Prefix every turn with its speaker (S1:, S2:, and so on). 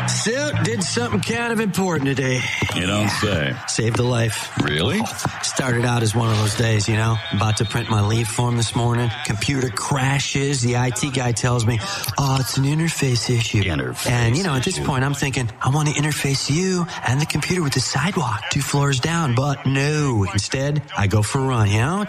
S1: So, did something kind of important today.
S2: You don't say.
S1: Saved a life.
S2: Really?
S1: Started out as one of those days, about to print my leave form this morning. Computer crashes. The IT guy tells me, it's an interface issue. And, at this point, I'm thinking, I want to interface you and the computer with the sidewalk 2 floors down. But no. Instead, I go for a run,